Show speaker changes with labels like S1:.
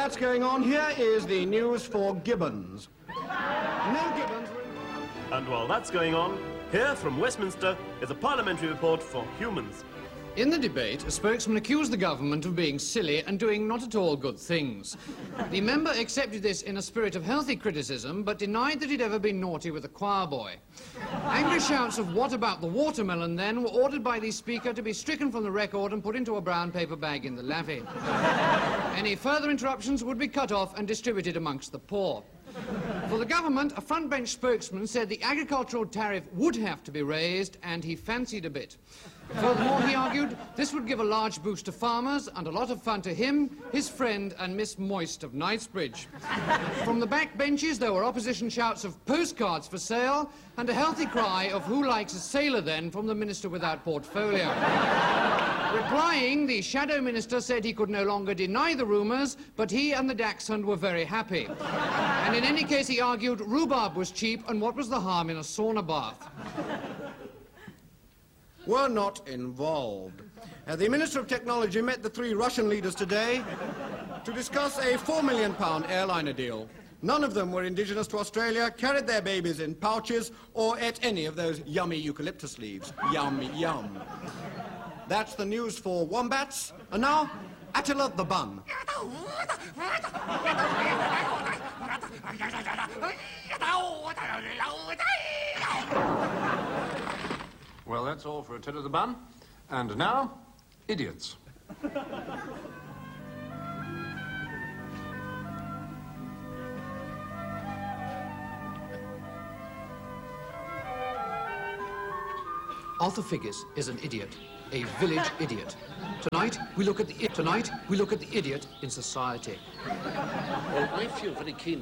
S1: that's going on, here is the news for Gibbons. No Gibbons.
S2: And while that's going on, here from Westminster is a parliamentary report for humans.
S3: In the debate, a spokesman accused the government of being silly and doing not at all good things. The member accepted this in a spirit of healthy criticism, but denied that he'd ever been naughty with a choir boy. Angry shouts of "What about the watermelon?" then were ordered by the Speaker to be stricken from the record and put into a brown paper bag in the lavvy. Any further interruptions would be cut off and distributed amongst the poor. For the government, a front-bench spokesman said the agricultural tariff would have to be raised, and he fancied a bit. Furthermore, he argued, this would give a large boost to farmers and a lot of fun to him, his friend and Miss Moist of Knightsbridge. From the back benches, there were opposition shouts of postcards for sale and a healthy cry of "Who likes a sailor then?" from the Minister without portfolio. Replying, the Shadow Minister said he could no longer deny the rumours, but he and the Dachshund were very happy. And in any case, he argued, rhubarb was cheap, and what was the harm in a sauna bath?
S1: Were not involved. The Minister of Technology met the three Russian leaders today to discuss a £4 million airliner deal. None of them were indigenous to Australia, carried their babies in pouches, or ate any of those yummy eucalyptus leaves. Yum, yum. That's the news for wombats. And now, Attila the Bun.
S4: Well, that's all for Attila the Bun. And now, idiots.
S3: Arthur Figgis is an idiot, a village idiot. Tonight, we look at the idiot in society.
S5: Well, I feel very keenly